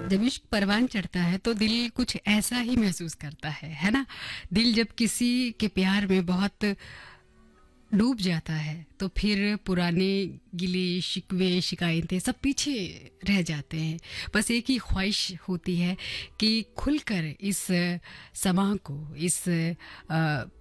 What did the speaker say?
जब इश्क परवान चढ़ता है तो दिल कुछ ऐसा ही महसूस करता है ना। दिल जब किसी के प्यार में बहुत डूब जाता है तो फिर पुराने गिले शिकवे शिकायतें सब पीछे रह जाते हैं। बस एक ही ख्वाहिश होती है कि खुलकर इस समा को, इस